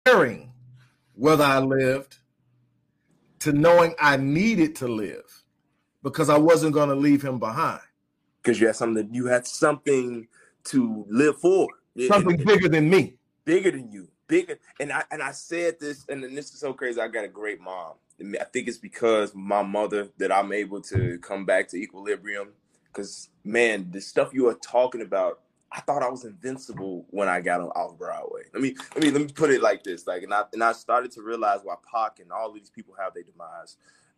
caring whether I lived to knowing I needed to live because I wasn't going to leave him behind. Because you had something to live for. Something bigger than me. Bigger than you. Bigger. And I said this, and this is so crazy. I got a great mom. I think it's because my mother that I'm able to come back to equilibrium. Because, man, the stuff you are talking about, I thought I was invincible when I got off Broadway. Let me put it like this. Like, and I started to realize why Pac and all these people have their demise.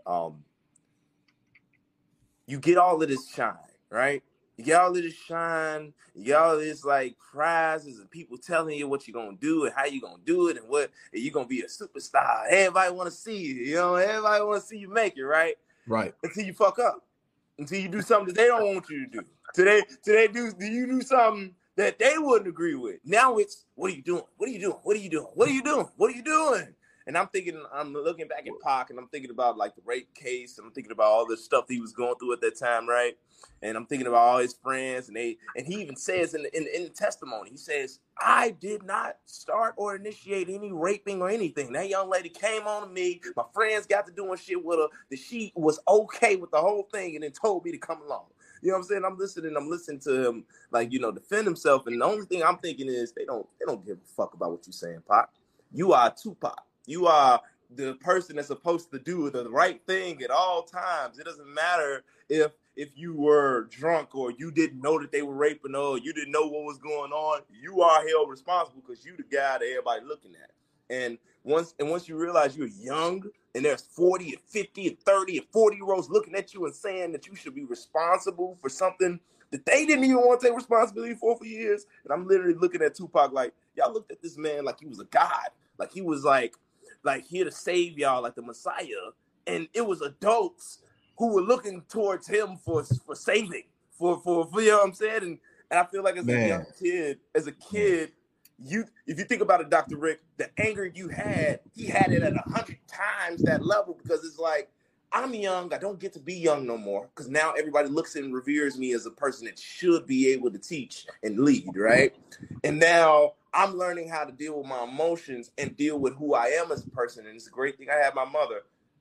You get all of this shine, right? You get all of this shine, you get all of this like prizes and people telling you what you're gonna do and how you're gonna do it and you're gonna be a superstar. Everybody wanna see you, everybody wanna see you make it, right? Right. Until you fuck up. Until you do something that they don't want you to do. Today do you do something that they wouldn't agree with. Now it's what are you doing? What are you doing? What are you doing? What are you doing? What are you doing? And I'm looking back at Pac, and I'm thinking about like the rape case, and I'm thinking about all the stuff that he was going through at that time, right? And I'm thinking about all his friends, and he even says in the testimony, he says, I did not start or initiate any raping or anything. That young lady came on to me. My friends got to doing shit with her. That she was okay with the whole thing, and then told me to come along. You know what I'm saying? I'm listening to him, like, defend himself. And the only thing I'm thinking is they don't give a fuck about what you're saying, Pac. You are Tupac. You are the person that's supposed to do the right thing at all times. It doesn't matter if you were drunk or you didn't know that they were raping or you didn't know what was going on. You are held responsible because you the guy that everybody looking at. And once you realize you're young and there's 40 and 50 and 30 and 40-year-olds looking at you and saying that you should be responsible for something that they didn't even want to take responsibility for years. And I'm literally looking at Tupac like, y'all looked at this man like he was a god. Like he was like here to save y'all, like the Messiah. And it was adults who were looking towards him for saving, for you know what I'm saying? And I feel like as a young kid, if you think about it, Dr. Rick, the anger you had, he had it at 100 times that level because it's like, I'm young, I don't get to be young no more because now everybody looks and reveres me as a person that should be able to teach and lead, right? And now I'm learning how to deal with my emotions and deal with who I am as a person. And it's a great thing I have my mother.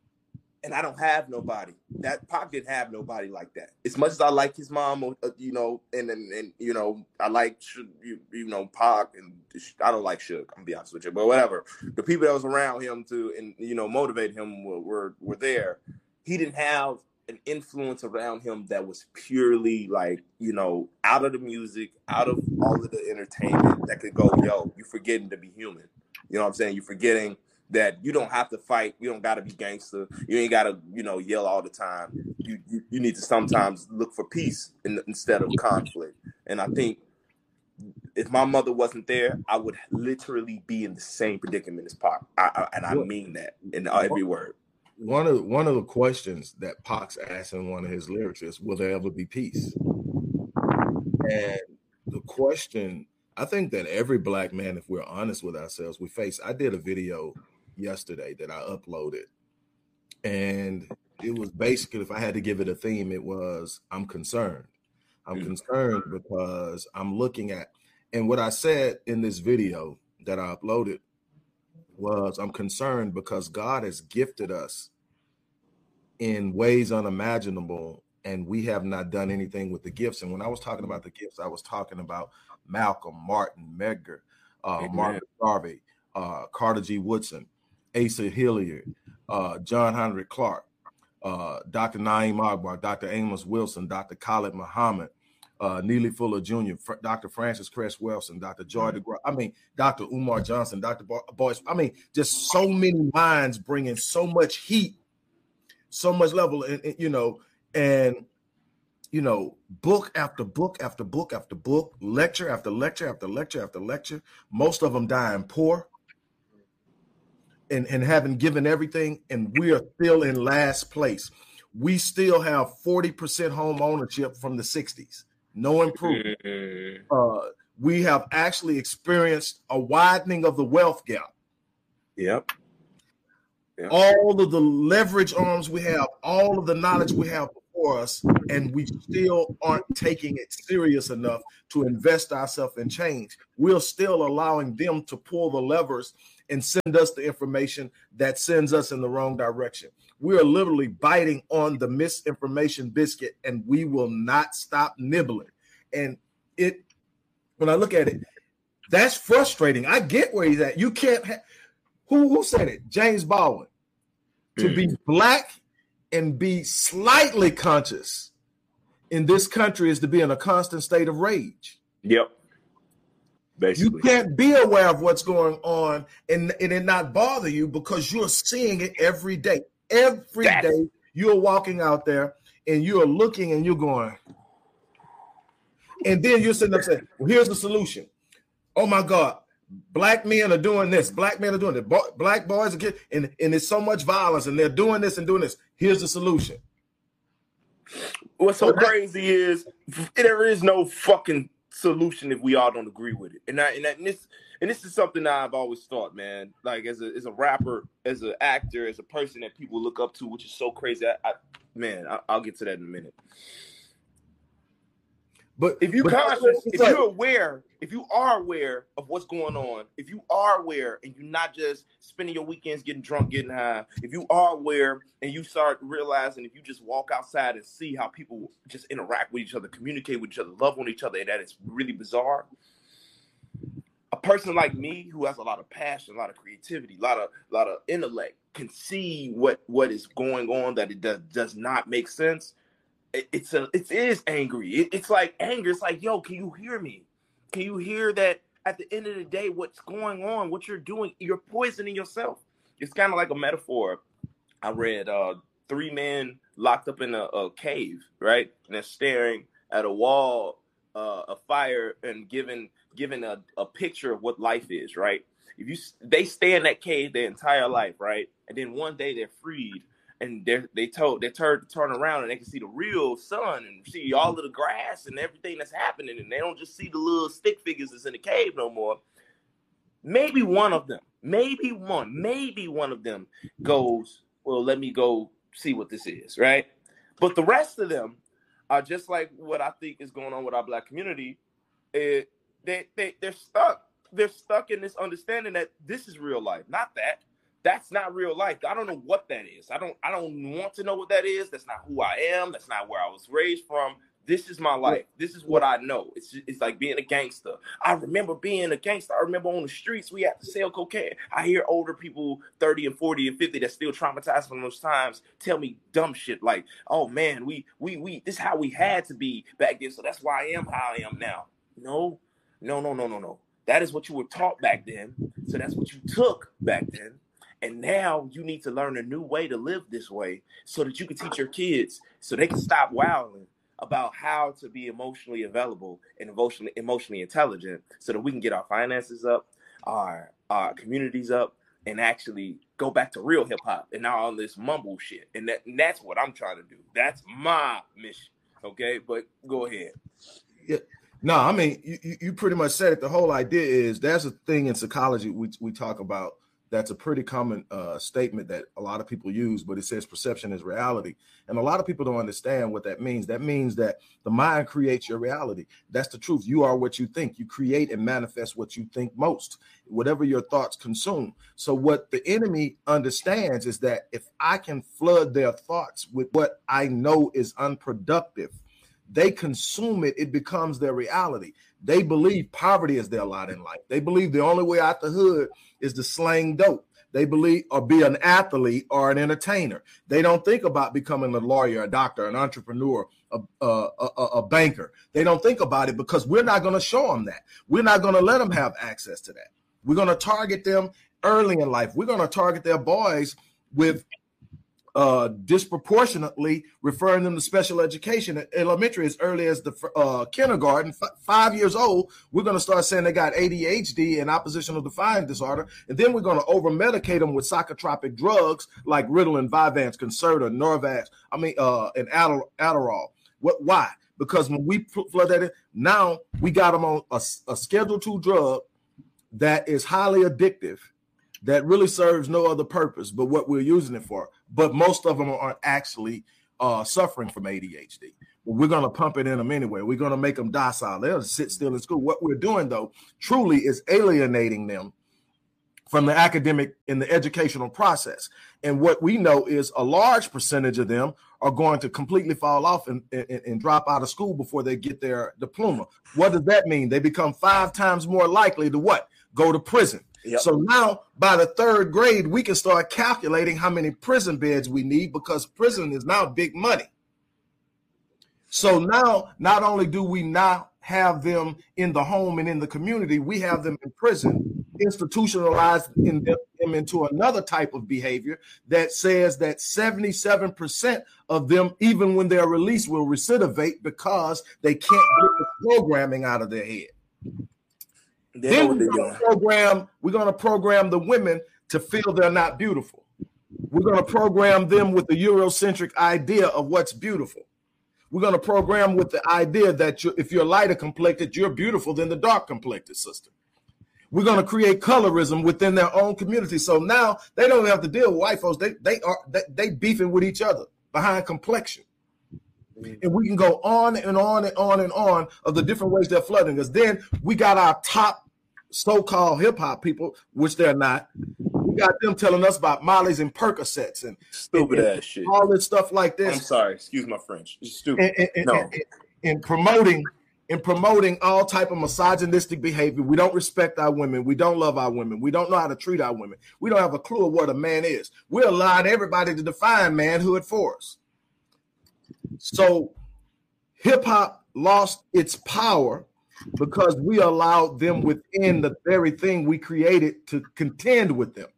And I don't have nobody. That Pac didn't have nobody like that. As much as I like his mom, and I like, Pac, and I don't like Suge, I'm gonna be honest with you, but whatever. The people that was around him to, and, motivate him were there. He didn't have an influence around him that was purely like, out of the music, out of all of the entertainment that could go, yo, you're forgetting to be human. You know what I'm saying? You're forgetting that you don't have to fight. You don't got to be gangster. You ain't got to, yell all the time. You need to sometimes look for peace instead of conflict. And I think if my mother wasn't there, I would literally be in the same predicament as Pac. I mean that in every word. One of the questions that Pac's asked in one of his lyrics is, will there ever be peace? And the question, I think that every Black man, if we're honest with ourselves, we face. I did a video yesterday that I uploaded, and it was basically, if I had to give it a theme, it was, I'm concerned. I'm concerned because I'm looking at, and what I said in this video that I uploaded was, I'm concerned because God has gifted us in ways unimaginable, and we have not done anything with the gifts. And when I was talking about the gifts, I was talking about Malcolm, Martin, Medgar, Margaret Garvey, Carter G. Woodson, Asa Hilliard, John Henrik Clark, Dr. Naeem Akbar, Dr. Amos Wilson, Dr. Khalid Muhammad, Neely Fuller Jr., Dr. Francis Cress Wilson, Dr. Joy DeGrasse, Dr. Umar Johnson, Dr. Boyce. Just so many minds bringing so much heat, so much level, and book after book after book after book, lecture after lecture after lecture after lecture. Most of them dying poor and having given everything, and we are still in last place. We still have 40% home ownership from the 60s. No improvement. We have actually experienced a widening of the wealth gap. Yep. All of the leverage arms we have, all of the knowledge we have before us, and we still aren't taking it serious enough to invest ourselves in change. We're still allowing them to pull the levers and send us the information that sends us in the wrong direction. We are literally biting on the misinformation biscuit, and we will not stop nibbling. And when I look at it, that's frustrating. I get where he's at. You can't who said it? James Baldwin. To be black and be slightly conscious in this country is to be in a constant state of rage. Yep. Basically. You can't be aware of what's going on and it not bother you because you're seeing it every day. Every day you're walking out there and you're looking and you're going. And then you're sitting up saying, well, here's the solution. Oh my God. Black men are doing this. Black men are doing it. Black boys are getting, and there's so much violence, and they're doing this and doing this. Here's the solution. What's so crazy is there is no fucking solution if we all don't agree with it. And this is something that I've always thought, man. Like as a rapper, as an actor, as a person that people look up to, which is so crazy. I'll get to that in a minute. But if you're conscious, if you're aware, if you are aware of what's going on, if you are aware and you're not just spending your weekends getting drunk, getting high, if you are aware and you start realizing if you just walk outside and see how people just interact with each other, communicate with each other, love on each other, and that is really bizarre. A person like me who has a lot of passion, a lot of creativity, a lot of intellect can see what is going on that it does not make sense. It is angry. It's like anger. It's like, yo, can you hear me? Can you hear that at the end of the day, what's going on, what you're doing, you're poisoning yourself. It's kind of like a metaphor. I read 3 men locked up in a cave, right? And they're staring at a wall, a fire, and giving a picture of what life is, right? They stay in that cave their entire life, right? And then one day they're freed. And they turn around and they can see the real sun and see all of the grass and everything that's happening. And they don't just see the little stick figures that's in the cave no more. Maybe one of them goes, well, let me go see what this is, right? But the rest of them are just like what I think is going on with our Black community. They're stuck. They're stuck in this understanding that this is real life, not that. That's not real life. I don't know what that is. I don't want to know what that is. That's not who I am. That's not where I was raised from. This is my life. This is what I know. It's like being a gangster. I remember being a gangster. I remember on the streets we had to sell cocaine. I hear older people, 30 and 40 and 50, that's still traumatized from those times, tell me dumb shit like, oh man, we this is how we had to be back then. So that's why I am how I am now. No. That is what you were taught back then. So that's what you took back then. And now you need to learn a new way to live this way so that you can teach your kids so they can stop wilding about how to be emotionally available and emotionally intelligent so that we can get our finances up, our communities up, and actually go back to real hip hop and not all this mumble shit. And that's what I'm trying to do. That's my mission. Okay, but go ahead. Yeah. No, I mean, you pretty much said it. The whole idea is there's a thing in psychology we talk about. That's a pretty common statement that a lot of people use, but it says perception is reality. And a lot of people don't understand what that means. That means that the mind creates your reality. That's the truth. You are what you think. You create and manifest what you think most, whatever your thoughts consume. So what the enemy understands is that if I can flood their thoughts with what I know is unproductive, they consume it, it becomes their reality. They believe poverty is their lot in life. They believe the only way out the hood is to slang dope. They believe or be an athlete or an entertainer. They don't think about becoming a lawyer, a doctor, an entrepreneur, a banker. They don't think about it because we're not going to show them that. We're not going to let them have access to that. We're going to target them early in life. We're going to target their boys with disproportionately referring them to special education at elementary as early as the kindergarten, 5 years old. We're going to start saying they got ADHD and oppositional defiant disorder, and then we're going to over medicate them with psychotropic drugs like Ritalin, Vyvanse, Concerta, Norvax, and Adderall. Why? Because when we flood that in, now we got them on a Schedule II drug that is highly addictive, that really serves no other purpose but what we're using it for. But most of them aren't actually suffering from ADHD. Well, we're going to pump it in them anyway. We're going to make them docile. They'll sit still in school. What we're doing, though, truly is alienating them from the academic and the educational process. And what we know is a large percentage of them are going to completely fall off and drop out of school before they get their diploma. What does that mean? They become 5 times more likely to what? Go to prison. Yep. So now by the 3rd grade, we can start calculating how many prison beds we need, because prison is now big money. So now not only do we now have them in the home and in the community, we have them in prison, institutionalized them into another type of behavior that says that 77% of them, even when they're released, will recidivate because they can't get the programming out of their head. Then we're going to program the women to feel they're not beautiful. We're going to program them with the Eurocentric idea of what's beautiful. We're going to program with the idea that if you're lighter complected, you're beautiful than the dark complected sister. We're going to create colorism within their own community. So now they don't have to deal with white folks. They beefing with each other behind complexion. And we can go on and on and on and on of the different ways they're flooding us. Then we got our top so-called hip hop people, which they're not. We got them telling us about Molly's and Percocets and stupid ass shit, all this stuff like this. I'm sorry, excuse my French. It's stupid. And promoting all type of misogynistic behavior. We don't respect our women. We don't love our women. We don't know how to treat our women. We don't have a clue of what a man is. We're allowing everybody to define manhood for us. So hip hop lost its power because we allowed them within the very thing we created to contend with them.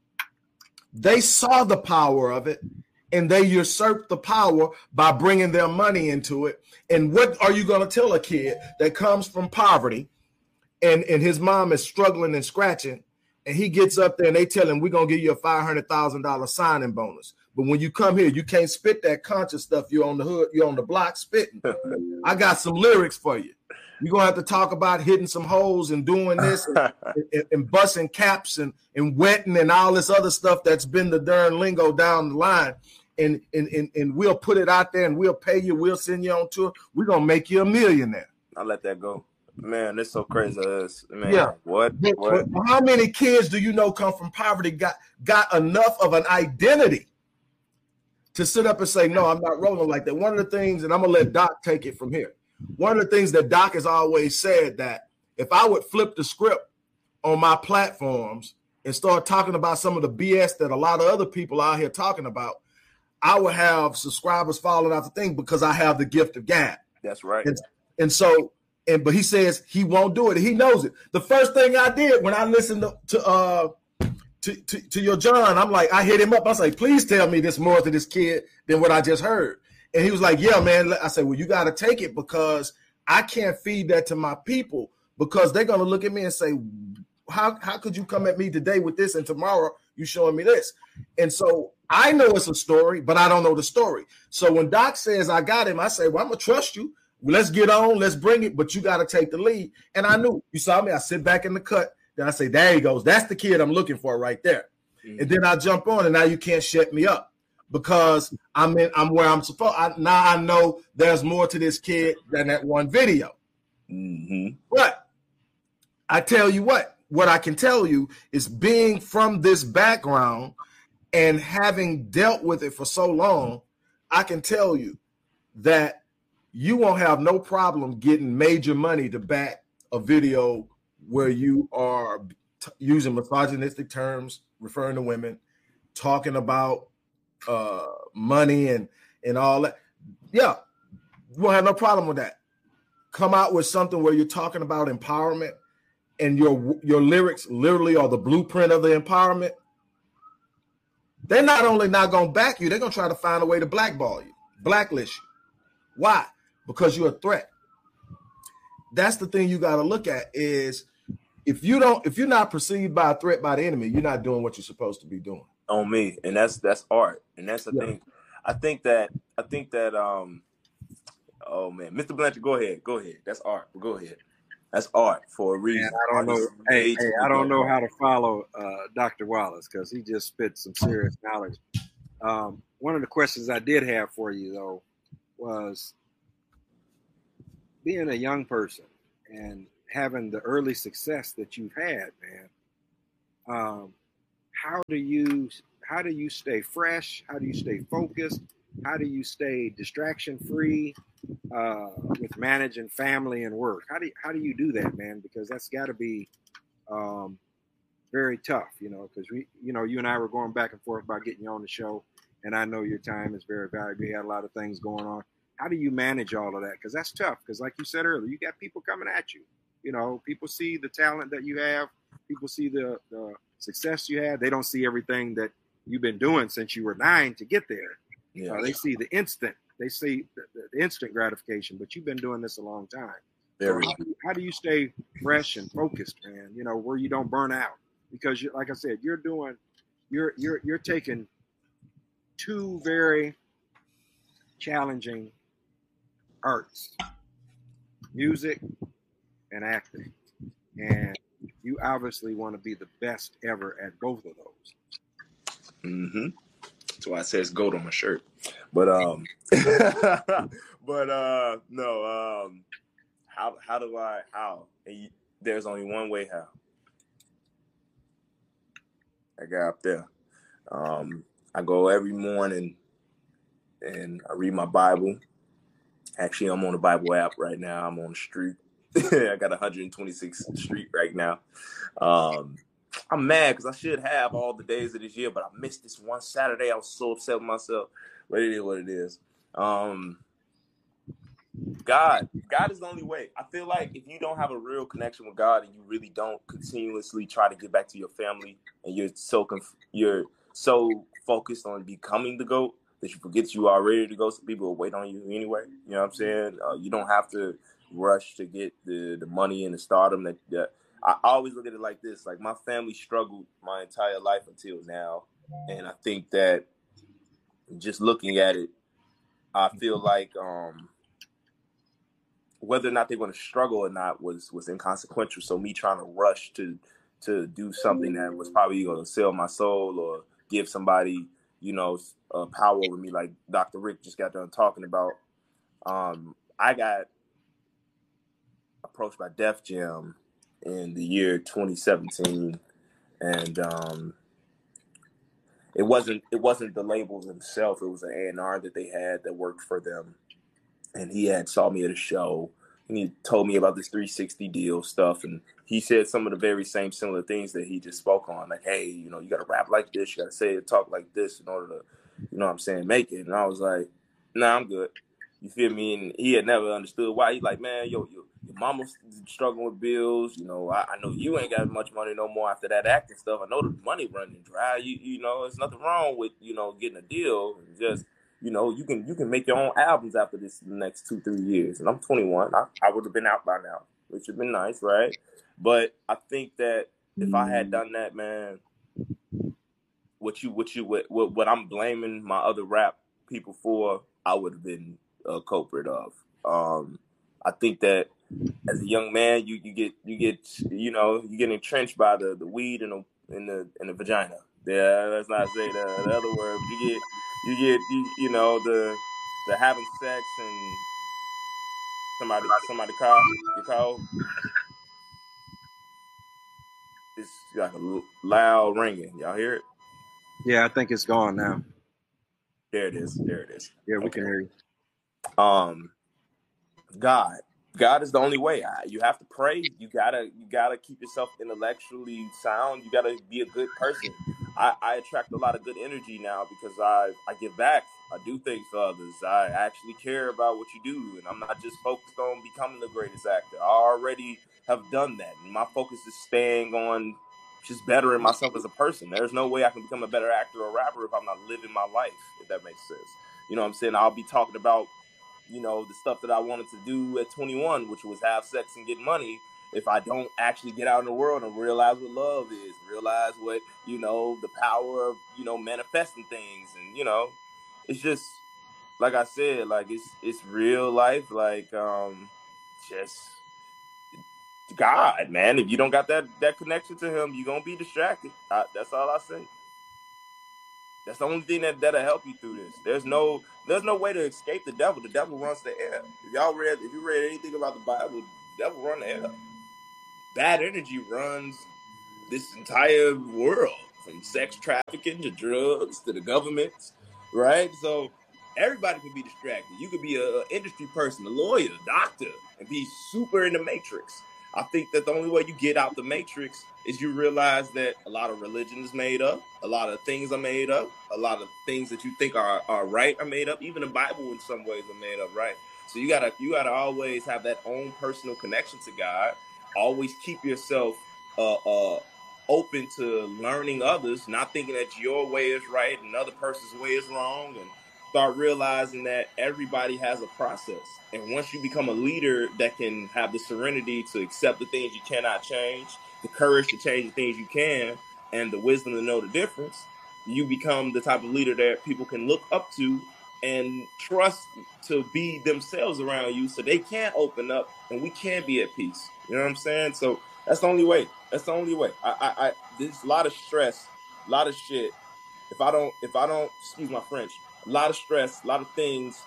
They saw the power of it, and they usurped the power by bringing their money into it. And what are you going to tell a kid that comes from poverty and his mom is struggling and scratching, and he gets up there and they tell him, we're going to give you a $500,000 signing bonus. But when you come here, you can't spit that conscious stuff. You're on the hood, you're on the block spitting. I got some lyrics for you. You're going to have to talk about hitting some holes and doing this and busting caps and wetting and all this other stuff that's been the darn lingo down the line. And we'll put it out there and we'll pay you. We'll send you on tour. We're going to make you a millionaire. I'll let that go. Man, that's so crazy. Man, yeah. What? How many kids do you know come from poverty, got enough of an identity to sit up and say, no, I'm not rolling like that? One of the things, and I'm going to let Doc take it from here. One of the things that Doc has always said, that if I would flip the script on my platforms and start talking about some of the BS that a lot of other people out here talking about, I would have subscribers falling off the thing because I have the gift of gab. That's right. But he says he won't do it. He knows it. The first thing I did when I listened to your John, I'm like, I hit him up. I was like, please tell me this more to this kid than what I just heard. And he was like, yeah, man. I said, well, you got to take it because I can't feed that to my people because they're going to look at me and say, how could you come at me today with this and tomorrow you showing me this? And so I know it's a story, but I don't know the story. So when Doc says I got him, I say, well, I'm going to trust you. Let's get on. Let's bring it. But you got to take the lead. And I knew. You saw me. I sit back in the cut. Then I say, there he goes. That's the kid I'm looking for right there. Mm-hmm. And then I jump on, and now you can't shut me up because I'm where I'm supposed. Now I know there's more to this kid than that one video. Mm-hmm. But I tell you what I can tell you is being from this background and having dealt with it for so long, I can tell you that you won't have no problem getting major money to back a video where you are using misogynistic terms, referring to women, talking about money and all that. Yeah, you won't have no problem with that. Come out with something where you're talking about empowerment and your lyrics literally are the blueprint of the empowerment. They're not only not going to back you, they're going to try to find a way to blackball you, blacklist you. Why? Because you're a threat. That's the thing you got to look at is if you're not perceived by a threat by the enemy, you're not doing what you're supposed to be doing. On me. And that's art. And that's the thing. I think that oh man, Mr. Blanchard, go ahead. That's art. Go ahead. That's art for a reason. Man, I don't know. Hey, I don't know how to follow Dr. Wallace because he just spit some serious knowledge. One of the questions I did have for you though was being a young person and having the early success that you've had, man. How do you stay fresh? How do you stay focused? How do you stay distraction free with managing family and work? How do you do that, man? Because that's got to be very tough, because you and I were going back and forth about getting you on the show, and I know your time is very valuable. You got a lot of things going on. How do you manage all of that? Because that's tough. Because like you said earlier, you got people coming at you. People see the talent that you have. People see the success you have. They don't see everything that you've been doing since you were 9 to get there. Yeah. They see the instant. They see the instant gratification, but you've been doing this a long time. So how do you stay fresh and focused, man? Where you don't burn out, because like I said, you're taking two very challenging arts, music and acting, and you obviously want to be the best ever at both of those. Mm-hmm. That's why it says GOAT on my shirt. But no. How do I? There's only one way how. I got up there. I go every morning and I read my Bible. Actually, I'm on the Bible app right now. I'm on the street. I got 126th Street right now. I'm mad because I should have all the days of this year, but I missed this one Saturday. I was so upset with myself. But it is what it is. God is the only way. I feel like if you don't have a real connection with God and you really don't continuously try to get back to your family, and you're so focused on becoming the GOAT that you forget you are ready to go, so people will wait on you anyway. You know what I'm saying? You don't have to rush to get the money and the stardom that I always look at it like this. Like, my family struggled my entire life until now. And I think that just looking at it, I feel like whether or not they're going to struggle or not was inconsequential. So me trying to rush to do something that was probably going to sell my soul or give somebody, power over me, like Dr. Rick just got done talking about. I got approached by Def Jam in the year 2017, and it wasn't the label themselves. It was an A&R that they had that worked for them. And he had saw me at a show, and he told me about this 360 deal stuff. And he said some of the very similar things that he just spoke on. Like, hey, you got to rap like this. You got to say it, talk like this in order to, make it. And I was like, nah, I'm good. You feel me? And he had never understood why. He's like, man, your mama's struggling with bills. I know you ain't got much money no more after that acting stuff. I know the money running dry. There's nothing wrong with, getting a deal. It's just, you can make your own albums after the next 2-3 years. And I'm 21. I would have been out by now, which would have been nice, right? But I think that if I had done that, man, what I'm blaming my other rap people for, I would have been a culprit of. I think that as a young man, you get entrenched by the weed in the vagina. Yeah, let's not say the other word. You get the having sex and somebody call. It's like a loud ringing. Y'all hear it? Yeah, I think it's gone now. There it is. Yeah, we can hear you. God is the only way. You have to pray. You gotta keep yourself intellectually sound. You gotta be a good person. I attract a lot of good energy now because I give back. I do things for others. I actually care about what you do, and I'm not just focused on becoming the greatest actor. I already have done that, and my focus is staying on just bettering myself as a person. There's no way I can become a better actor or rapper if I'm not living my life, if that makes sense. You know what I'm saying? I'll be talking about the stuff that I wanted to do at 21, which was have sex and get money, if I don't actually get out in the world and realize what love is, realize what, the power of, manifesting things. And, it's just, like I said, like it's real life, like just God, man. If you don't got that connection to him, you're going to be distracted. That's all I say. That's the only thing that'll help you through this. There's no way to escape the devil. The devil runs the air. If you read anything about the Bible, the devil runs the air. Bad energy runs this entire world, from sex trafficking to drugs to the government, right? So everybody can be distracted. You could be an industry person, a lawyer, a doctor, and be super in the matrix. I think that the only way you get out the matrix is you realize that a lot of religion is made up, a lot of things are made up, a lot of things that you think are right are made up. Even the Bible in some ways are made up, right? So you gotta always have that own personal connection to God. Always keep yourself open to learning others, not thinking that your way is right and another person's way is wrong, and start realizing that everybody has a process. And once you become a leader that can have the serenity to accept the things you cannot change, the courage to change the things you can, and the wisdom to know the difference, you become the type of leader that people can look up to and trust to be themselves around you so they can open up and we can be at peace. You know what I'm saying? So that's the only way. That's the only way. There's a lot of stress, a lot of shit. If I don't, excuse my French, a lot of stress, a lot of things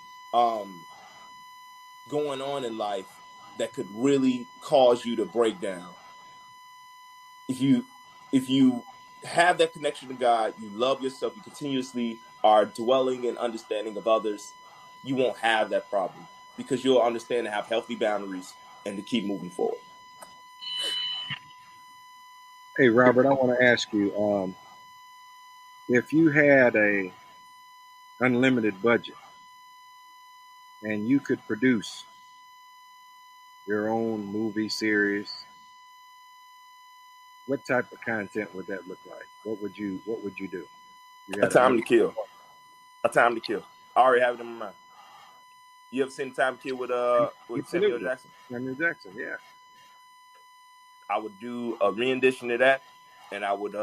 going on in life that could really cause you to break down. If you have that connection to God, you love yourself, you continuously are dwelling and understanding of others, you won't have that problem because you'll understand to have healthy boundaries and to keep moving forward. Hey, Robert, I want to ask you, if you had a unlimited budget and you could produce your own movie series, what type of content would that look like? What would you do? A Time to Kill. A Time to Kill. I already have it in my mind. You ever seen Time to Kill with Samuel Jackson? Samuel Jackson, yeah. I would do a rendition of that, and I would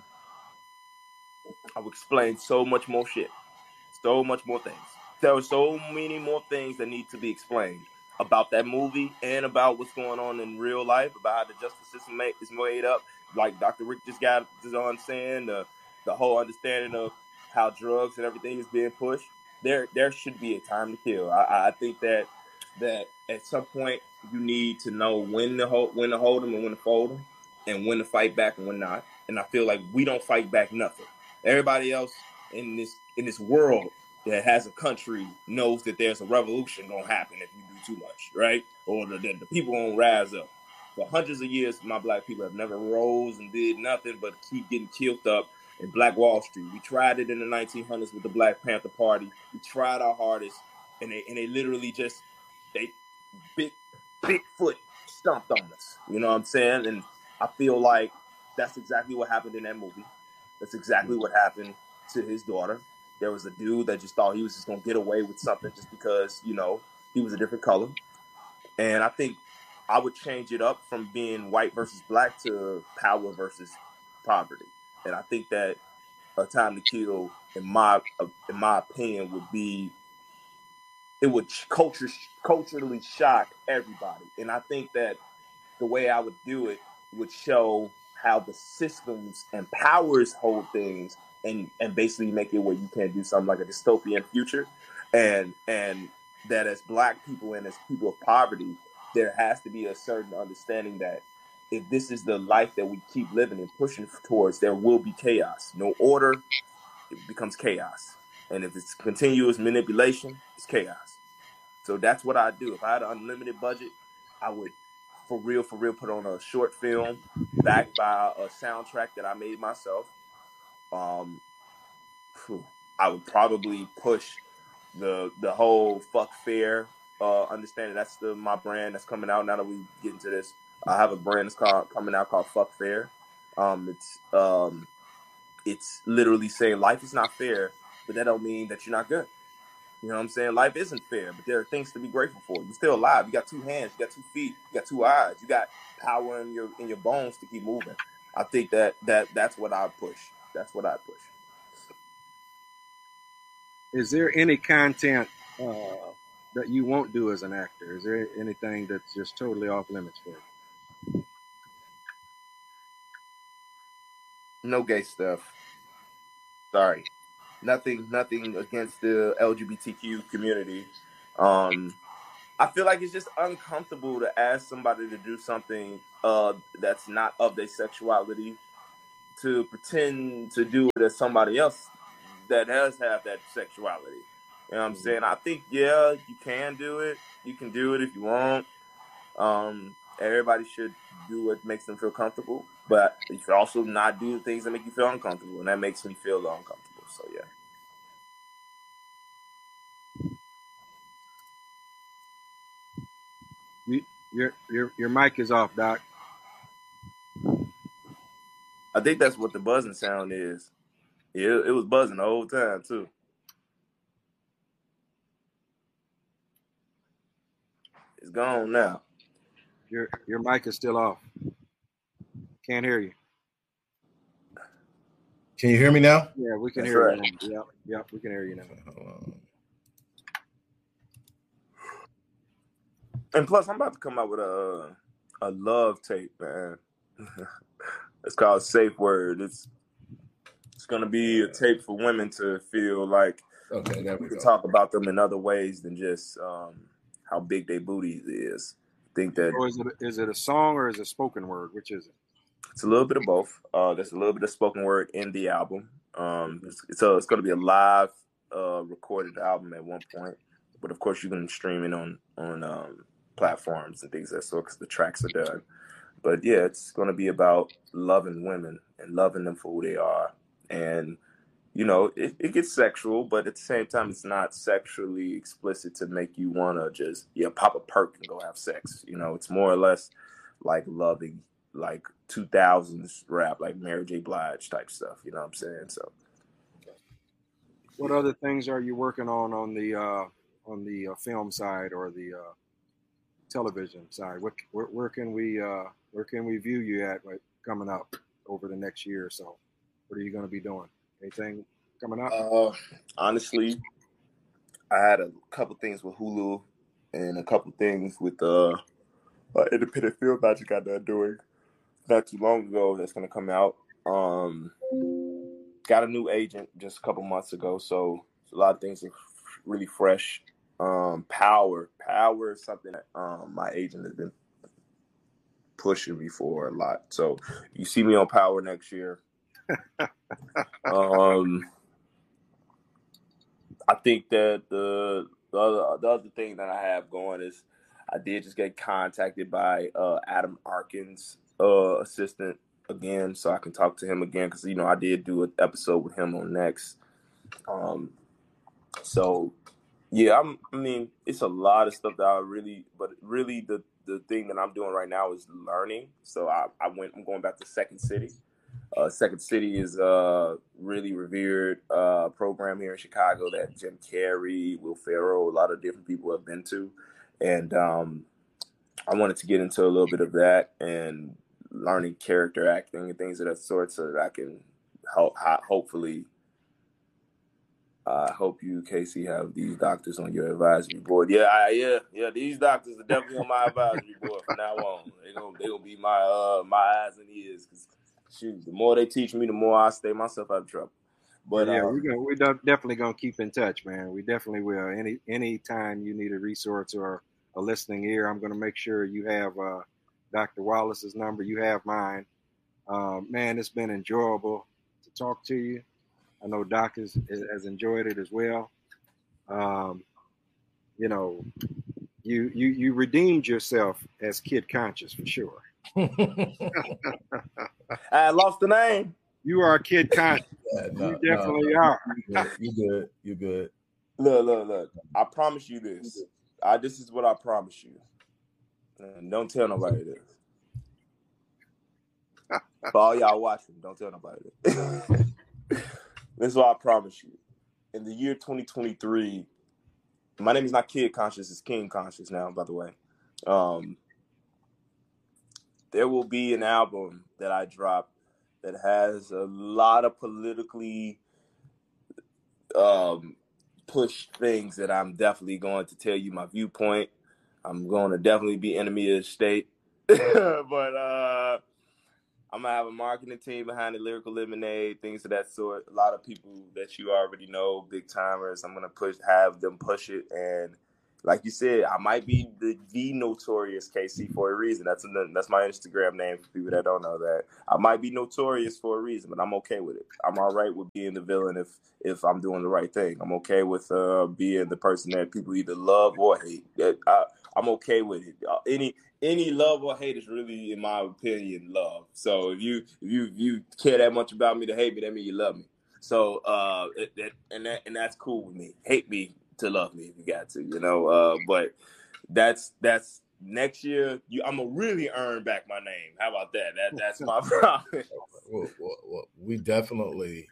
explain so much more shit, so much more things. There are so many more things that need to be explained about that movie and about what's going on in real life, about how the justice system is made up. Like Dr. Rick just got on saying, the whole understanding of how drugs and everything is being pushed. There should be a time to kill. I think that at some point you need to know when to hold them and when to fold them, and when to fight back and when not. And I feel like we don't fight back nothing. Everybody else in this world that has a country knows that there's a revolution gonna happen if you do too much, right? Or the people gonna rise up. For hundreds of years, my black people have never rose and did nothing but keep getting killed up in Black Wall Street. We tried it in the 1900s with the Black Panther Party. We tried our hardest, and they literally just big foot stomped on us. You know what I'm saying? And I feel like that's exactly what happened in that movie. That's exactly what happened to his daughter. There was a dude that just thought he was just going to get away with something just because, you know, he was a different color. And I think I would change it up from being white versus black to power versus poverty. And I think that A Time to Kill, in my opinion, it would culturally shock everybody. And I think that the way I would do it would show how the systems and powers hold things, and basically make it where you can't do something like a dystopian future. And that as black people and as people of poverty, there has to be a certain understanding that if this is the life that we keep living and pushing towards, there will be chaos. No order, it becomes chaos. And if it's continuous manipulation, it's chaos. So that's what I'd do. If I had an unlimited budget, I would for real put on a short film backed by a soundtrack that I made myself. I would probably push the whole fuck fair understanding. That's my brand that's coming out now that we get into this. I have a brand that's coming out called Fuck Fair. It's literally saying life is not fair, but that don't mean that you're not good. You know what I'm saying? Life isn't fair, but there are things to be grateful for. You're still alive. You got 2 hands. You got 2 feet. You got 2 eyes. You got power in your bones to keep moving. I think that's what I push. That's what I push. Is there any content that you won't do as an actor? Is there anything that's just totally off limits for you? No gay stuff. Sorry. Nothing against the LGBTQ community. I feel like it's just uncomfortable to ask somebody to do something that's not of their sexuality, to pretend to do it as somebody else that does have that sexuality. You know what I'm saying? I think, yeah, you can do it. You can do it if you want. Everybody should do what makes them feel comfortable, but you should also not do the things that make you feel uncomfortable, and that makes me feel uncomfortable. So yeah. Your mic is off, Doc. I think that's what the buzzing sound is. Yeah, it was buzzing the whole time too. It's gone now. Your mic is still off. Can't hear you. Can you hear me now? Yeah, we can That's hear right. you now. Yep, we can hear you now. And plus, I'm about to come out with a love tape, man. It's called Safe Word. It's gonna be a tape for women to feel like Okay, there we we can go. talk about them in other ways than just how big their booty is. I think that Or is it a song or is it spoken word? Which is it? it's a little bit of both. There's a little bit of spoken word in the album. It's going to be a live recorded album at one point, but of course you can stream it on platforms and things of that sort because the tracks are done. But yeah, it's going to be about loving women and loving them for who they are. And, you know, it gets sexual, but at the same time, it's not sexually explicit to make you want to just, pop a perk and go have sex. You know, it's more or less like loving, like 2000s rap, like Mary J. Blige type stuff. You know what I'm saying? So, What other things are you working on the film side or the television side? Where can we view you at coming up over the next year or so? What are you going to be doing? Anything coming up? Honestly, I had a couple things with Hulu and a couple things with independent film that I just got done doing not too long ago that's going to come out. Got a new agent just a couple months ago, so a lot of things are really fresh. Power is something that my agent has been pushing me for a lot. So you see me on Power next year. I think that the other thing that I have going is I did just get contacted by Adam Arkin's assistant again, so I can talk to him again because I did do an episode with him on Next. So yeah, I mean it's a lot of stuff that but really the thing that I'm doing right now is learning. So I'm going back to Second City. Second City is a really revered program here in Chicago that Jim Carrey, Will Ferrell, a lot of different people have been to. And I wanted to get into a little bit of that and learning character acting and things of that sort so that I can hopefully I hope you, Casey, have these doctors on your advisory board. Yeah. These doctors are definitely on my advisory board from now on. They gonna be my eyes and ears. Cause shoot, the more they teach me, the more I stay myself out of trouble. But yeah, we're definitely gonna keep in touch, man. We definitely will. Any time you need a resource or a listening ear, I'm gonna make sure you have Dr. Wallace's number. You have mine. Man, it's been enjoyable to talk to you. I know Doc has enjoyed it as well. You redeemed yourself as Kid Conscious for sure. I lost the name. You are Kid Conscious. You definitely are. You good. Look. I promise you this. This is what I promise you. And don't tell nobody this. For all y'all watching, don't tell nobody this. This is what I promise you. In the year 2023, my name is not Kid Conscious, it's King Conscious now, by the way. There will be an album that I drop that has a lot of politically pushed things that I'm definitely going to tell you my viewpoint. I'm going to definitely be enemy of the state. But I'm going to have a marketing team behind the Lyrical Lemonade, things of that sort. A lot of people that you already know, big timers. I'm going to have them push it and like you said, I might be the notorious KC for a reason. That's my Instagram name for people that don't know that. I might be notorious for a reason, but I'm okay with it. I'm all right with being the villain if I'm doing the right thing. I'm okay with being the person that people either love or hate. I'm okay with it. Any love or hate is really, in my opinion, love. So if you care that much about me to hate me, that means you love me. So and that's cool with me. Hate me to love me if you got to, but that's next year. I'm gonna really earn back my name. How about that? That's my promise. Well, we definitely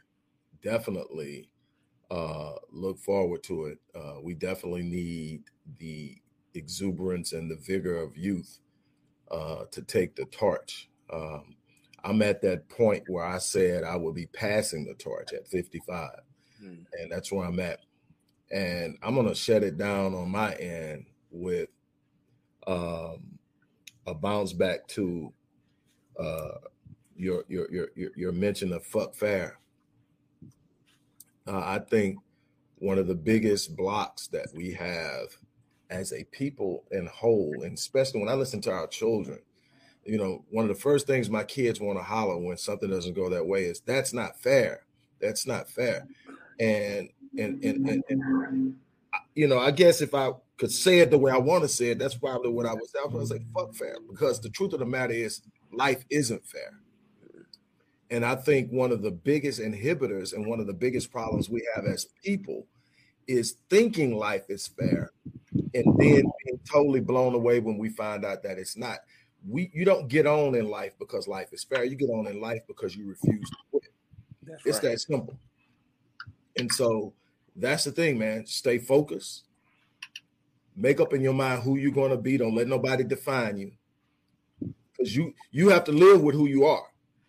look forward to it. We definitely need the exuberance and the vigor of youth to take the torch. I'm at that point where I said I would be passing the torch at 55, and that's where I'm at. And I'm gonna shut it down on my end with a bounce back to your mention of fuck fair. I think one of the biggest blocks that we have as a people in whole, and especially when I listen to our children, one of the first things my kids want to holler when something doesn't go their way is, "That's not fair. That's not fair." And I guess if I could say it the way I want to say it, that's probably what I was going to say, fuck fair, because the truth of the matter is life isn't fair. And I think one of the biggest inhibitors and one of the biggest problems we have as people is thinking life is fair and then being totally blown away when we find out that it's not. You don't get on in life because life is fair. You get on in life because you refuse to quit. It's that simple. And so that's the thing, man. Stay focused. Make up in your mind who you're going to be. Don't let nobody define you. Because you have to live with who you are.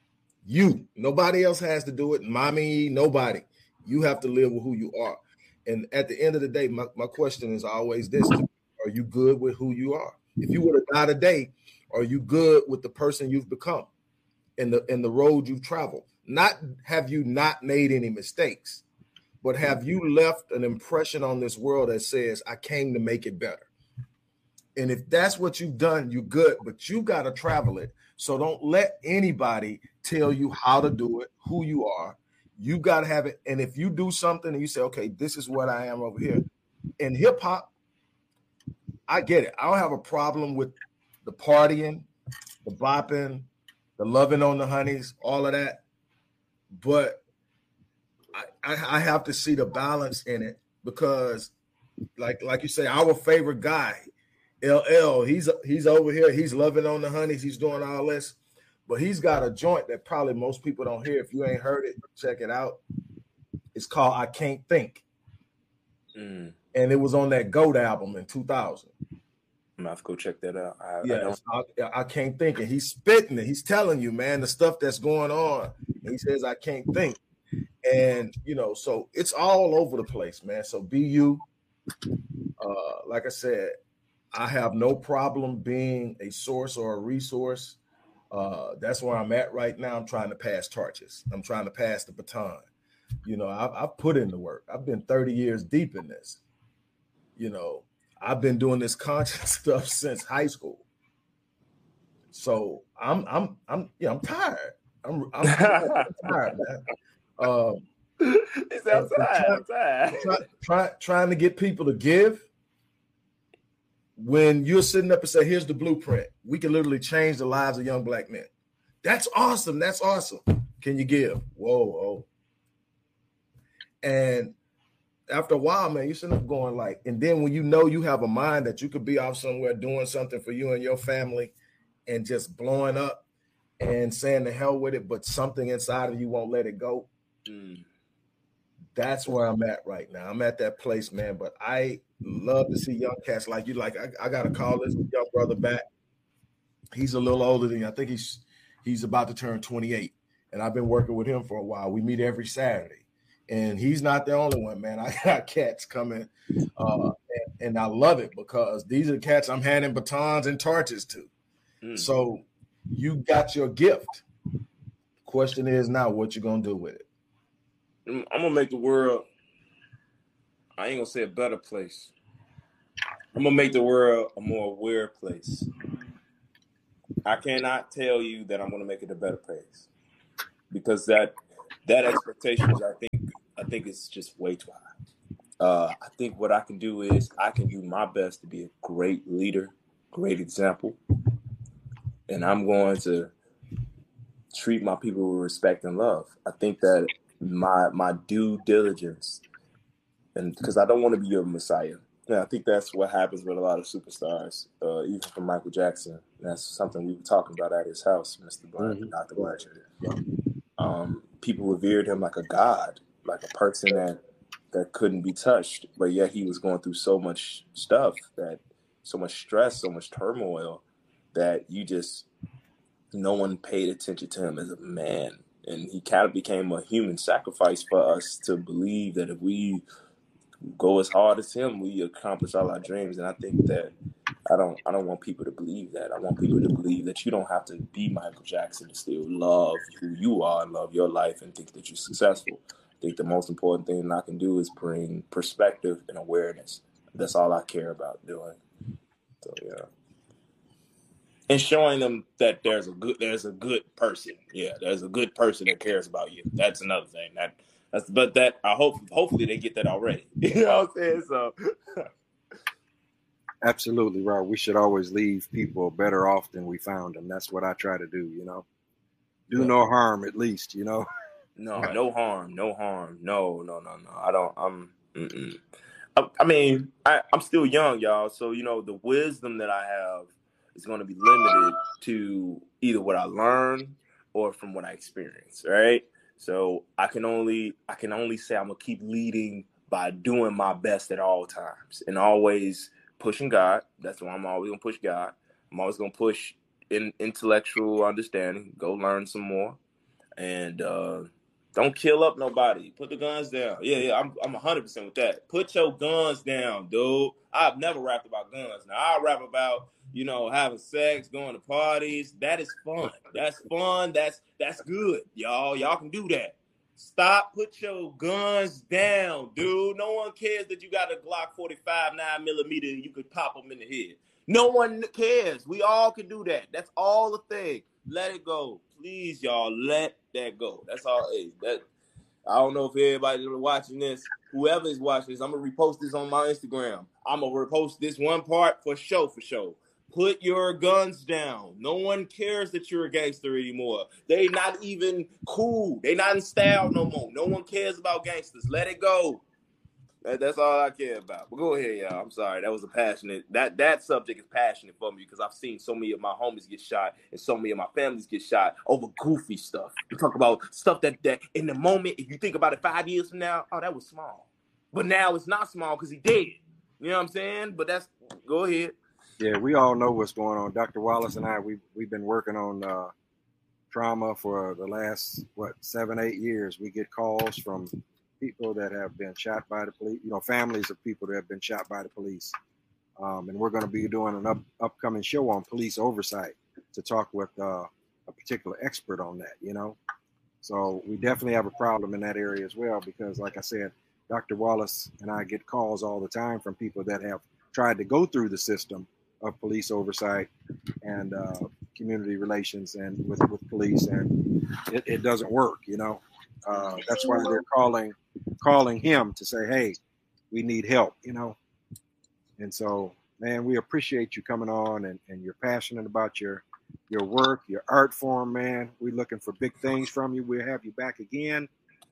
Nobody else has to do it. Mommy, nobody. You have to live with who you are. And at the end of the day, my question is always this: are you good with who you are? If you were to die today, are you good with the person you've become and the road you've traveled? Not have you not made any mistakes, but have you left an impression on this world that says, I came to make it better? And if that's what you've done, you're good, but you got to travel it. So don't let anybody tell you how to do it, who you are. You got to have it. And if you do something and you say, okay, this is what I am over here. In hip hop, I get it. I don't have a problem with the partying, the bopping, the loving on the honeys, all of that. But I have to see the balance in it, because like you say, our favorite guy, LL, he's over here. He's loving on the honeys. He's doing all this, but he's got a joint that probably most people don't hear. If you ain't heard it, check it out. It's called I Can't Think. And it was on that GOAT album in 2000. I'm gonna have to go check that out. I Can't Think. And he's spitting it. He's telling you, man, the stuff that's going on. And he says, I can't think. And, so it's all over the place, man. So be you. Like I said, I have no problem being a source or a resource. That's where I'm at right now. I'm trying to pass torches. I'm trying to pass the baton. I've put in the work. I've been 30 years deep in this. I've been doing this conscious stuff since high school. So I'm tired. I'm tired, man. I'm tired. Trying to get people to give. When you're sitting up and say, here's the blueprint, we can literally change the lives of young black men. That's awesome. That's awesome. Can you give? Whoa. And after a while, man, you're sitting up going like, and then when you have a mind that you could be off somewhere doing something for you and your family and just blowing up and saying the hell with it, but something inside of you won't let it go. That's where I'm at right now. I'm at that place, man. But I love to see young cats like you. Like I got to call this young brother back. He's a little older than me. I think he's about to turn 28, and I've been working with him for a while. We meet every Saturday, and he's not the only one, man. I got cats coming, and I love it because these are the cats I'm handing batons and torches to. So you got your gift. Question is now, what you gonna do with it? I'm gonna make the world, I ain't gonna say a better place, I'm gonna make the world a more aware place. I cannot tell you that I'm gonna make it a better place because that expectations I think it's just way too high. I think what I can do is I can do my best to be a great leader, great example, and I'm going to treat my people with respect and love. I think that my due diligence, and because I don't want to be your messiah. Yeah, I think that's what happens with a lot of superstars, even from Michael Jackson. That's something we were talking about at his house, Mr. Blanchard, Dr. Blanchard. People revered him like a god, like a person that couldn't be touched, but yet he was going through so much stuff, so much stress, so much turmoil, that no one paid attention to him as a man. And he kind of became a human sacrifice for us to believe that if we go as hard as him, we accomplish all our dreams. And I think that I don't want people to believe that. I want people to believe that you don't have to be Michael Jackson to still love who you are and love your life and think that you're successful. I think the most important thing I can do is bring perspective and awareness. That's all I care about doing. So yeah. And showing them that there's a good person. Yeah, there's a good person that cares about you. That's another thing. Hopefully they get that already. You know what I'm saying? So Absolutely, Rob. We should always leave people better off than we found them. That's what I try to do, Do no harm, at least, No harm. No. I mean, I'm still young, y'all. So, the wisdom that I have is going to be limited to either what I learn or from what I experience, right? So I can only say I'm going to keep leading by doing my best at all times and always pushing God. That's why I'm always going to push God. I'm always going to push in intellectual understanding, go learn some more, and don't kill up nobody. Put the guns down. Yeah, I'm 100% with that. Put your guns down, dude. I've never rapped about guns. Now I rap about having sex, going to parties. That is fun. That's fun. That's good, y'all. Y'all can do that. Stop. Put your guns down, dude. No one cares that you got a Glock 45 9mm and you could pop them in the head. No one cares. We all can do that. That's all the thing. Let it go. Please, y'all, let that go. That's all. Hey, I don't know if everybody's watching this. Whoever is watching this, I'm going to repost this on my Instagram. I'm going to repost this one part for show. Put your guns down. No one cares that you're a gangster anymore. They not even cool. They not in style no more. No one cares about gangsters. Let it go. That's all I care about. But go ahead, y'all. I'm sorry. That was a passionate. That subject is passionate for me because I've seen so many of my homies get shot and so many of my families get shot over goofy stuff. We talk about stuff that in the moment, if you think about it 5 years from now, oh, that was small. But now it's not small because he dead. You know what I'm saying? But go ahead. Yeah, we all know what's going on. Dr. Wallace and I, we've been working on trauma for the last 7-8 years. We get calls from people that have been shot by the police, families of people that have been shot by the police. And we're going to be doing an upcoming show on police oversight to talk with a particular expert on that, So we definitely have a problem in that area as well, because like I said, Dr. Wallace and I get calls all the time from people that have tried to go through the system of police oversight and community relations and with police, and it doesn't work, That's why they're calling him to say, hey, we need help, And so, man, we appreciate you coming on and you're passionate about your work, your art form, man. We're looking for big things from you. We'll have you back again,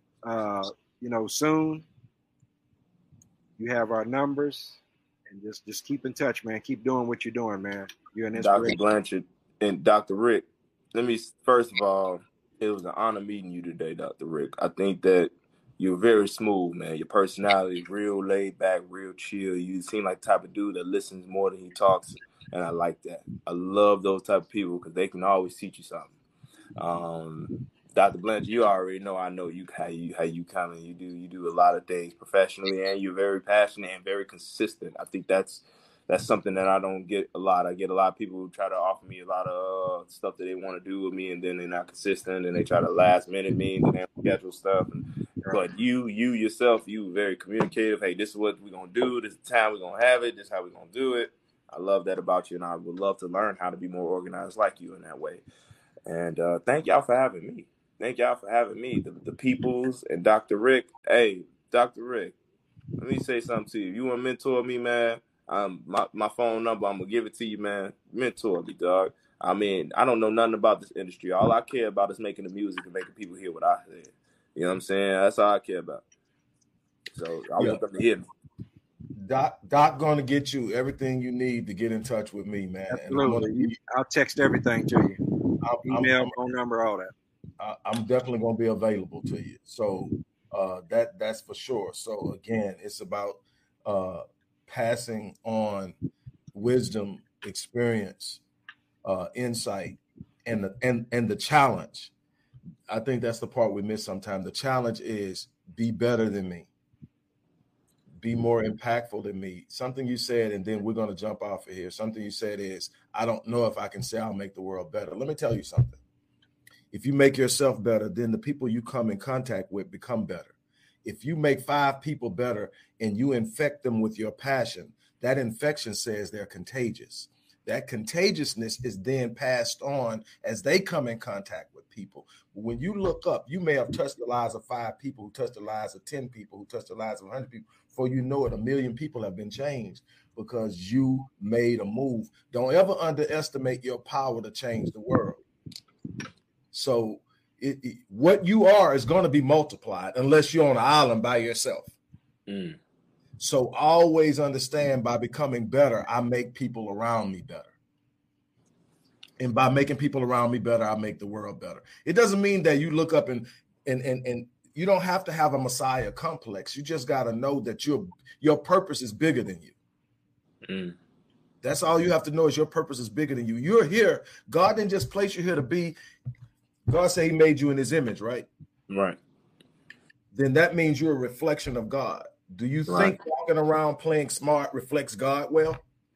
soon. You have our numbers, and just keep in touch, man. Keep doing what you're doing, man. You're an inspiration. Dr. Blanchard and Dr. Rick, first of all, it was an honor meeting you today, Dr. Rick. I think that you're very smooth, man. Your personality is real laid back, real chill. You seem like the type of dude that listens more than he talks, and I like that. I love those type of people because they can always teach you something. Dr. Blanchard, you already know I know you how you kind of you do a lot of things professionally, and you're very passionate and very consistent. I think that's something that I don't get a lot. I get a lot of people who try to offer me a lot of stuff that they want to do with me, and then they're not consistent, and they try to last minute me, and then they schedule stuff. And But you yourself, you very communicative. Hey, this is what we're gonna do. This is the time we're gonna have it. This is how we're gonna do it. I love that about you, and I would love to learn how to be more organized like you in that way. And thank y'all for having me. Thank y'all for having me, the peoples and Dr. Rick. Hey, Dr. Rick, let me say something to you. You want to mentor me, man? My phone number, I'm gonna give it to you, man. Mentor me, dog. I mean, I don't know nothing about this industry. All I care about is making the music and making people hear what I said. You know what I'm saying? That's all I care about. So I want them to hear me. Doc gonna get you everything you need to get in touch with me, man. Absolutely. I'll text everything to you. Email, phone number, all that. I'm definitely gonna be available to you. So that's for sure. So again, it's about passing on wisdom, experience, insight, and the challenge. I think that's the part we miss sometimes. The challenge is be better than me. Be more impactful than me. Something you said, and then we're going to jump off of here. Something you said is, I don't know if I can say I'll make the world better. Let me tell you something. If you make yourself better, then the people you come in contact with become better. If you make 5 people better and you infect them with your passion, that infection says they're contagious. That contagiousness is then passed on as they come in contact with people. When you look up, you may have touched the lives of 5 people, who touched the lives of 10 people, who touched the lives of 100 people. Before you know it, 1 million people have been changed because you made a move. Don't ever underestimate your power to change the world. So what you are is going to be multiplied unless you're on an island by yourself. So always understand, by becoming better, I make people around me better. And by making people around me better, I make the world better. It doesn't mean that you look up and you don't have to have a Messiah complex. You just got to know that your purpose is bigger than you. That's all you have to know, is your purpose is bigger than you. You're here. God didn't just place you here to be. God said he made you in his image, right? Right. Then that means you're a reflection of God. Do you think walking around playing smart reflects God well?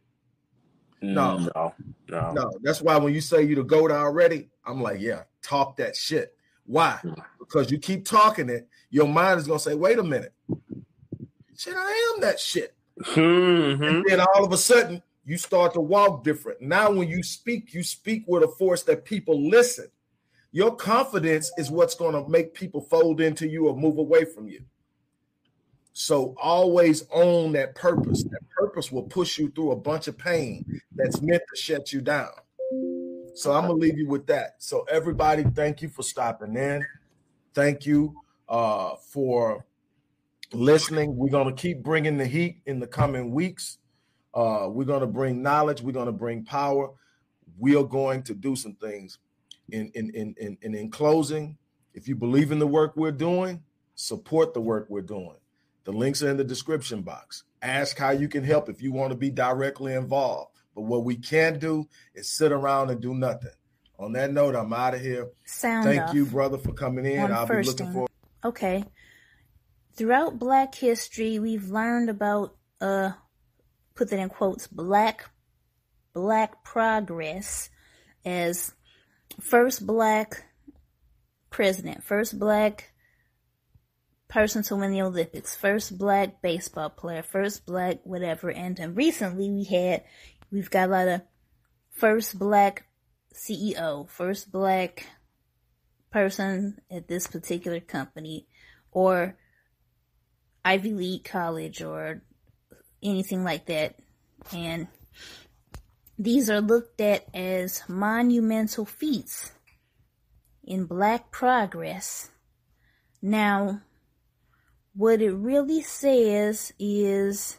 No. That's why when you say you the GOAT already, I'm like, yeah, talk that shit. Why? Because you keep talking it, your mind is going to say, wait a minute. Shit, I am that shit. And then all of a sudden, you start to walk different. Now, when you speak with a force that people listen. Your confidence is what's going to make people fold into you or move away from you. So always own that purpose. That purpose will push you through a bunch of pain that's meant to shut you down. So I'm going to leave you with that. So everybody, thank you for stopping in. Thank you for listening. We're going to keep bringing the heat in the coming weeks. We're going to bring knowledge. We're going to bring power. We are going to do some things. In closing, if you believe in the work we're doing, support the work we're doing. The links are in the description box. Ask how you can help if you want to be directly involved. But what we can't do is sit around and do nothing. On that note, I'm out of here. Thank you, brother, for coming in. I'll be looking for. Okay. Throughout Black history, we've learned about, put that in quotes, Black progress as first Black president, first Black person to win the Olympics, first Black baseball player, first Black whatever. And then recently we've got a lot of first Black CEO, first Black person at this particular company or Ivy League college or anything like that. And these are looked at as monumental feats in Black progress. Now, what it really says is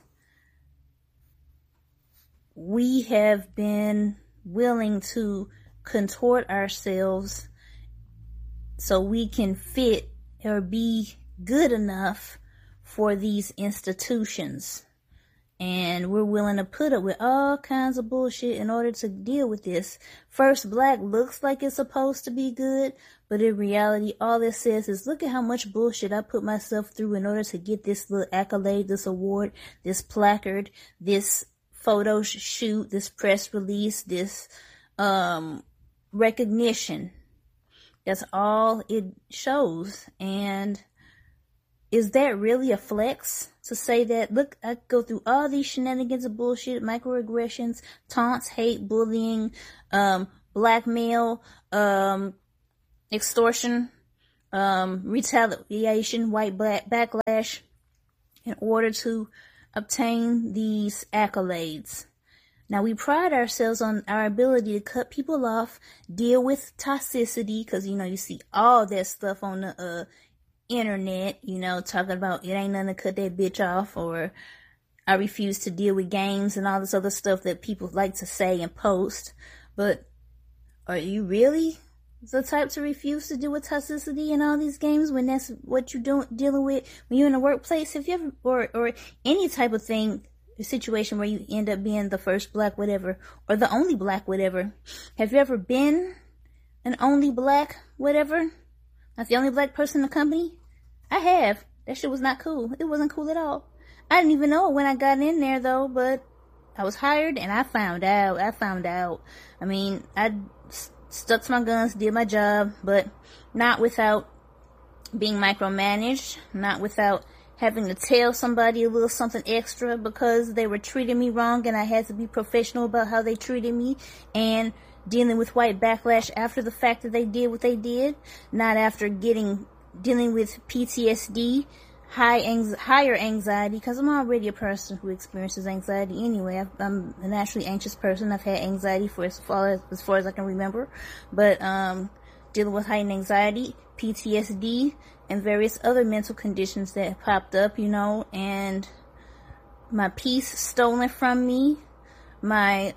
we have been willing to contort ourselves so we can fit or be good enough for these institutions. And we're willing to put up with all kinds of bullshit in order to deal with this. First Black looks like it's supposed to be good, but in reality, all it says is, look at how much bullshit I put myself through in order to get this little accolade, this award, this placard, this photo shoot, this press release, this recognition. That's all it shows. And is that really a flex to say that, look, I go through all these shenanigans of bullshit, microaggressions, taunts, hate, bullying, blackmail, extortion, retaliation, white backlash, in order to obtain these accolades? Now, we pride ourselves on our ability to cut people off, deal with toxicity, because, you see all that stuff on the internet, talking about it ain't nothing to cut that bitch off, or I refuse to deal with games and all this other stuff that people like to say and post. But are you really the type to refuse to deal with toxicity in all these games when that's what you're dealing with when you're in the workplace? Have you ever, or any type of thing, a situation where you end up being the first black whatever, or the only black whatever? Have you ever been an only black whatever? Not the only black person in the company? I have. That shit was not cool. It wasn't cool at all. I didn't even know it when I got in there, though, but I was hired and I found out. I mean, I stuck to my guns, did my job, but not without being micromanaged, not without having to tell somebody a little something extra because they were treating me wrong, and I had to be professional about how they treated me, and dealing with white backlash after the fact that they did what they did, not after dealing with PTSD, higher anxiety, because I'm already a person who experiences anxiety anyway. I'm a naturally anxious person. I've had anxiety for as far as I can remember, but dealing with heightened anxiety, PTSD, and various other mental conditions that popped up, and my peace stolen from me, my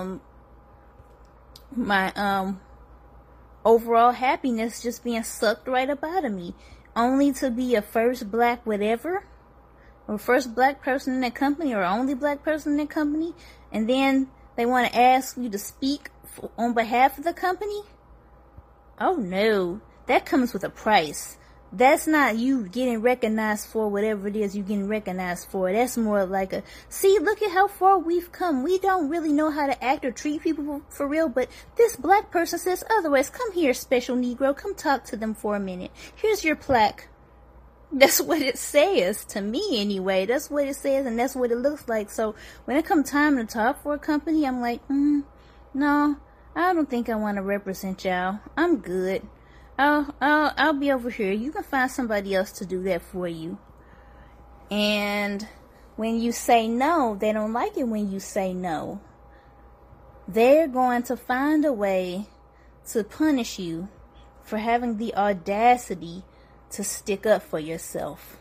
overall happiness just being sucked right up out of me, only to be a first black whatever, or first black person in that company, or only black person in that company, and then they want to ask you to speak on behalf of the company? Oh no, that comes with a price. That's not you getting recognized for whatever it is you're getting recognized for. That's more like see, look at how far we've come. We don't really know how to act or treat people for real, but this black person says otherwise. Come here, special Negro. Come talk to them for a minute. Here's your plaque. That's what it says to me anyway. That's what it says, and that's what it looks like. So when it comes time to talk for a company, I'm like, no, I don't think I want to represent y'all. I'm good. I'll be over here. You can find somebody else to do that for you. And when you say no, they don't like it when you say no. They're going to find a way to punish you for having the audacity to stick up for yourself.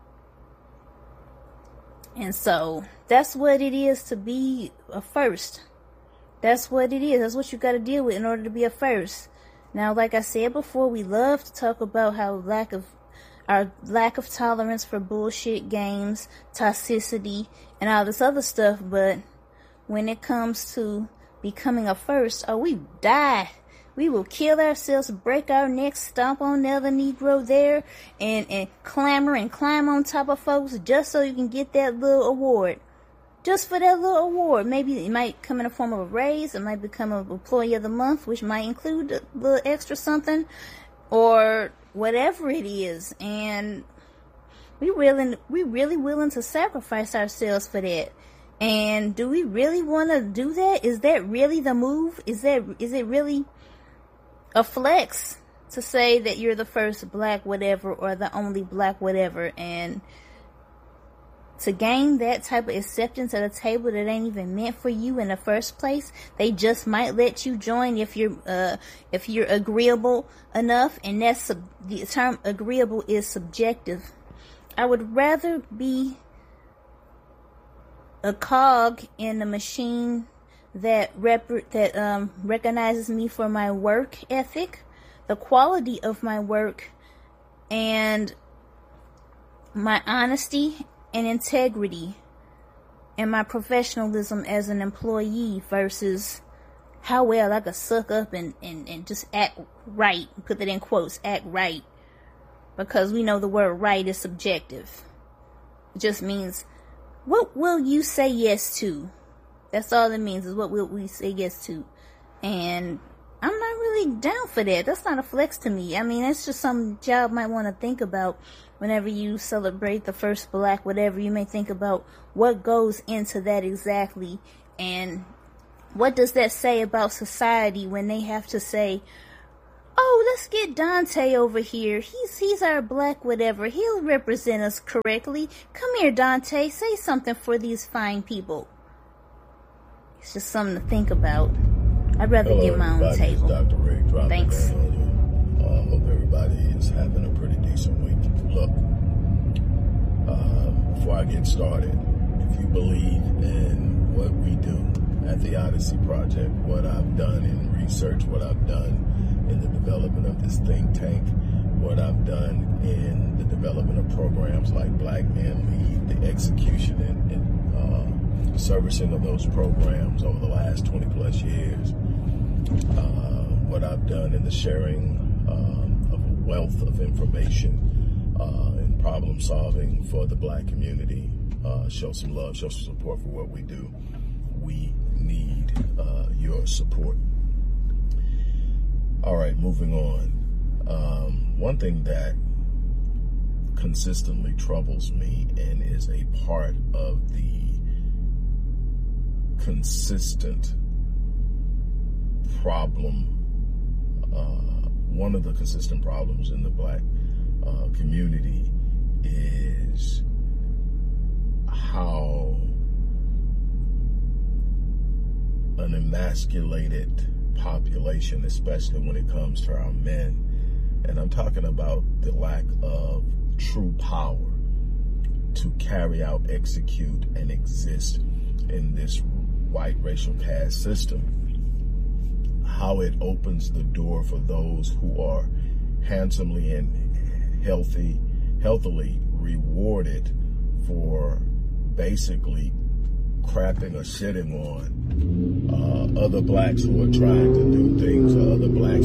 And so that's what it is to be a first. That's what it is. That's what you got to deal with in order to be a first. Now, like I said before, we love to talk about how our lack of tolerance for bullshit games, toxicity, and all this other stuff, but when it comes to becoming a first, we die. We will kill ourselves, break our necks, stomp on the other Negro there, and clamor and climb on top of folks just so you can get that little award. Just for that little award. Maybe it might come in the form of a raise. It might become an employee of the month, which might include a little extra something, or whatever it is. And we really willing to sacrifice ourselves for that. And do we really want to do that? Is that really the move? Is it really a flex to say that you're the first black whatever, or the only black whatever, and to gain that type of acceptance at a table that ain't even meant for you in the first place? They just might let you join if you're agreeable enough, and that's the term agreeable is subjective. I would rather be a cog in the machine that recognizes me for my work ethic, the quality of my work, and my honesty and integrity, and my professionalism as an employee, versus how well I could suck up and just act right, put that in quotes, act right, because we know the word right is subjective. It just means, what will you say yes to? That's all it means, is what will we say yes to. And I'm not really down for that. That's not a flex to me. I mean, it's just something y'all might want to think about whenever you celebrate the first black whatever, you may think about what goes into that exactly, and what does that say about society when they have to say, oh, let's get Dante over here. He's our black whatever. He'll represent us correctly. Come here, Dante. Say something for these fine people. It's just something to think about. I'd rather get my own table. Dr. Rick, Thanks. Hope everybody is having a pretty decent week. Look, before I get started, if you believe in what we do at the Odyssey Project, what I've done in research, what I've done in the development of this think tank, what I've done in the development of programs like Black Men Lead, the execution and servicing of those programs over the last 20 plus years, what I've done in the sharing of a wealth of information and problem solving for the Black community. Show some love, show some support for what we do. We need your support. All right, moving on. One thing that consistently troubles me and is a part of the consistent problem, one of the consistent problems in the Black community is how an emasculated population, especially when it comes to our men, and I'm talking about the lack of true power to carry out, execute, and exist in this white racial caste system, how it opens the door for those who are handsomely and healthily rewarded for basically crapping or shitting on other blacks who are trying to do things, or other blacks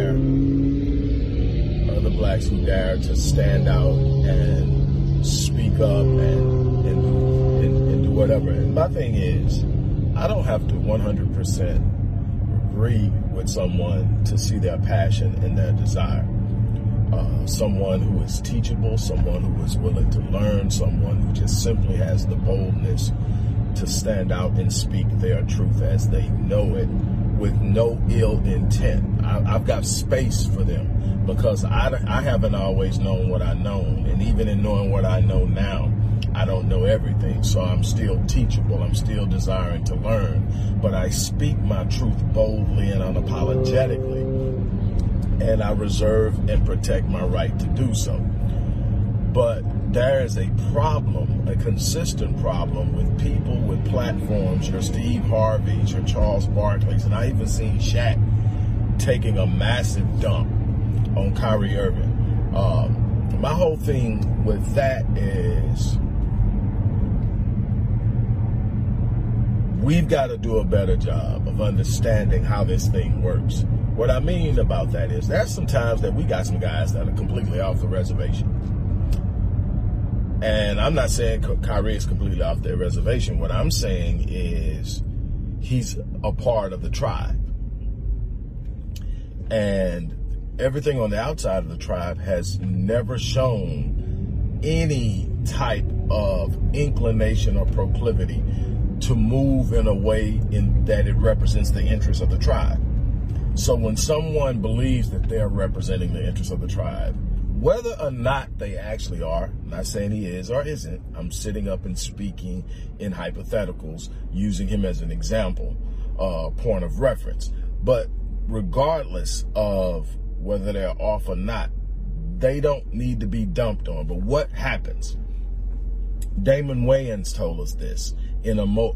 who dare to stand out and speak up and do whatever. And my thing is, I don't have to 100% agree with someone to see their passion and their desire. Someone who is teachable, someone who is willing to learn, someone who just simply has the boldness to stand out and speak their truth as they know it with no ill intent. I've got space for them because I haven't always known what I know. And even in knowing what I know now, I don't know everything. So I'm still teachable. I'm still desiring to learn. But I speak my truth boldly and unapologetically. And I reserve and protect my right to do so. But there is a problem, a consistent problem with people with platforms, your Steve Harveys, your Charles Barkleys, and I even seen Shaq taking a massive dump on Kyrie Irving. My whole thing with that is we've got to do a better job of understanding how this thing works. What I mean about that is there's some times that we got some guys that are completely off the reservation. And I'm not saying Kyrie is completely off the reservation. What I'm saying is he's a part of the tribe. And everything on the outside of the tribe has never shown any type of inclination or proclivity to move in a way in that it represents the interests of the tribe. So when someone believes that they're representing the interests of the tribe, whether or not they actually are, I'm not saying he is or isn't, I'm sitting up and speaking in hypotheticals, using him as an example, point of reference. But regardless of whether they're off or not, they don't need to be dumped on. But what happens? Damon Wayans told us this in a more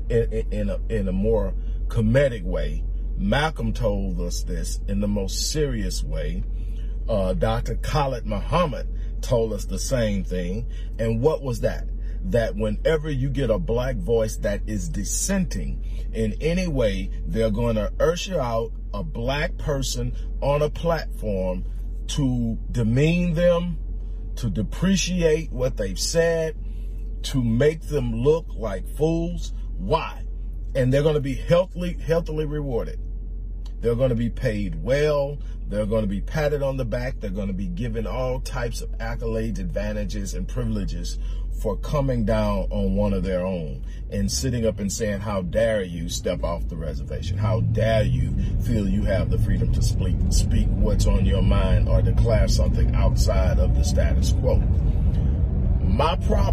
comedic way. Malcolm told us this in the most serious way. Dr. Khalid Muhammad told us the same thing. And what was that? That whenever you get a black voice that is dissenting in any way, they're going to usher out a black person on a platform to demean them, to depreciate what they've said, to make them look like fools. Why? And they're going to be healthily rewarded. They're going to be paid well. They're going to be patted on the back. They're going to be given all types of accolades, advantages, and privileges for coming down on one of their own and sitting up and saying, how dare you step off the reservation? How dare you feel you have the freedom to speak what's on your mind or declare something outside of the status quo? My problem